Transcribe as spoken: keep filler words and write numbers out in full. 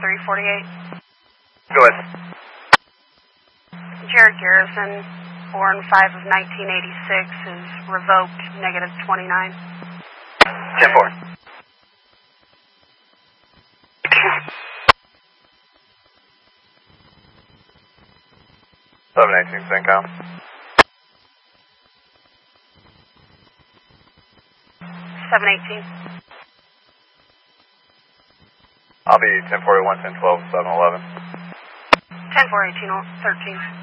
three forty-eight. Go ahead. Jared Garrison, four and five of nineteen eighty-six, is revoked, negative twenty-nine. ten four. seven eighteen, CENTCOM. seven eighteen. I'll be ten forty-one, ten twelve, seven eleven. ten four eighteen, thirteen.